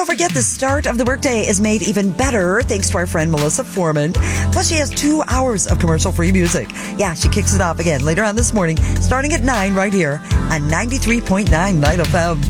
don't forget, the start of the workday is made even better thanks to our friend Melissa Foreman. Plus, she has 2 hours of commercial-free music. Yeah, she kicks it off again later on this morning, starting at 9 right here on 93.9 Night FM.